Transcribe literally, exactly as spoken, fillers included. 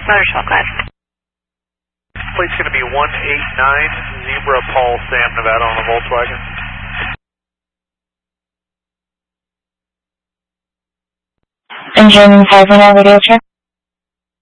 Motorshell class. Plate's going to be one eight nine Zebra Paul Sam Nevada on the Volkswagen. Engine five one zero radio check.